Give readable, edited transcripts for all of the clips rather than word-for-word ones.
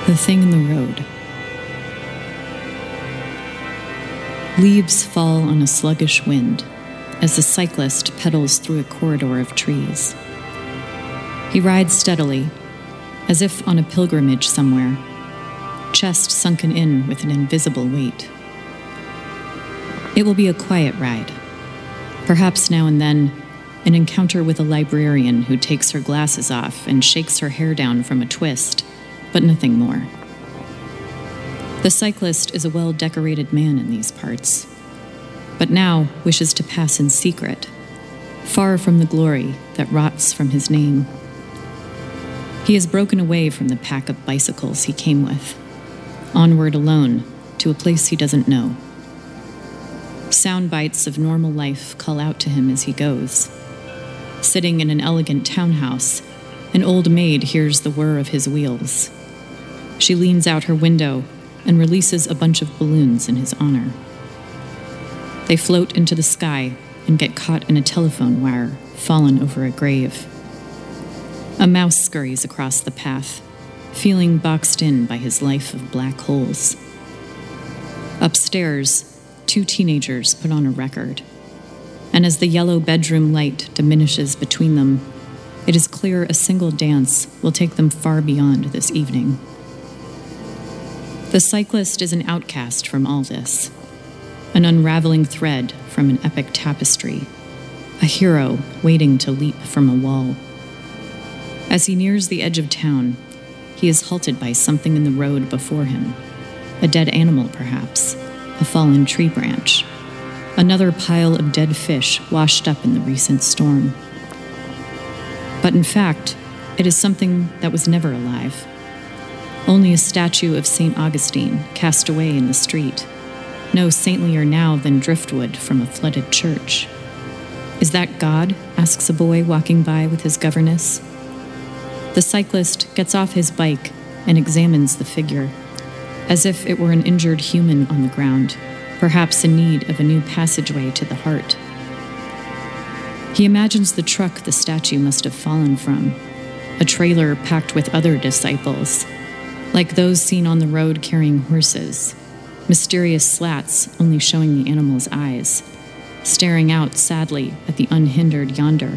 The Thing in the Road. Leaves fall on a sluggish wind as the cyclist pedals through a corridor of trees. He rides steadily, as if on a pilgrimage somewhere, chest sunken in with an invisible weight. It will be a quiet ride. Perhaps now and then, an encounter with a librarian who takes her glasses off and shakes her hair down from a twist, but nothing more. The cyclist is a well-decorated man in these parts, but now wishes to pass in secret, far from the glory that rots from his name. He has broken away from the pack of bicycles he came with, onward alone to a place he doesn't know. Sound bites of normal life call out to him as he goes. Sitting in an elegant townhouse, an old maid hears the whir of his wheels. She leans out her window and releases a bunch of balloons in his honor. They float into the sky and get caught in a telephone wire fallen over a grave. A mouse scurries across the path, feeling boxed in by his life of black holes. Upstairs, two teenagers put on a record, and as the yellow bedroom light diminishes between them, it is clear a single dance will take them far beyond this evening. The cyclist is an outcast from all this, an unraveling thread from an epic tapestry, a hero waiting to leap from a wall. As he nears the edge of town, he is halted by something in the road before him, a dead animal perhaps, a fallen tree branch, another pile of dead fish washed up in the recent storm. But in fact, it is something that was never alive. Only a statue of St. Augustine cast away in the street, no saintlier now than driftwood from a flooded church. Is that God? Asks a boy walking by with his governess. The cyclist gets off his bike and examines the figure, as if it were an injured human on the ground, perhaps in need of a new passageway to the heart. He imagines the truck the statue must have fallen from, a trailer packed with other disciples, like those seen on the road carrying horses, mysterious slats only showing the animal's eyes, staring out sadly at the unhindered yonder.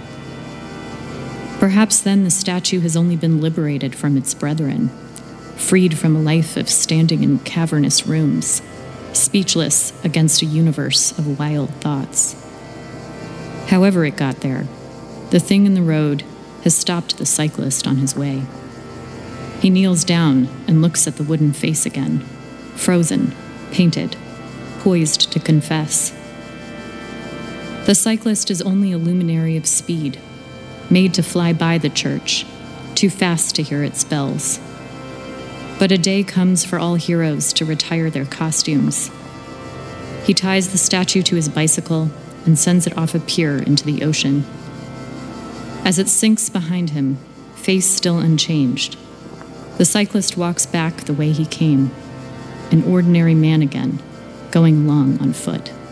Perhaps then the statue has only been liberated from its brethren, freed from a life of standing in cavernous rooms, speechless against a universe of wild thoughts. However it got there, the thing in the road has stopped the cyclist on his way. He kneels down and looks at the wooden face again, frozen, painted, poised to confess. The cyclist is only a luminary of speed, made to fly by the church, too fast to hear its bells. But a day comes for all heroes to retire their costumes. He ties the statue to his bicycle and sends it off a pier into the ocean. As it sinks behind him, face still unchanged, the cyclist walks back the way he came, an ordinary man again, going along on foot.